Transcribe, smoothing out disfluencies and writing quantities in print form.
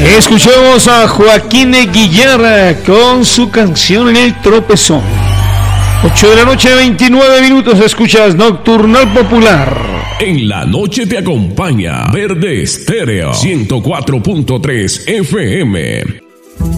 Escuchemos a Joaquín Eguillar con su canción El Tropezón. 8 de la noche, 29 minutos, escuchas Nocturnal Popular. En la noche te acompaña Verde Estéreo 104.3 FM.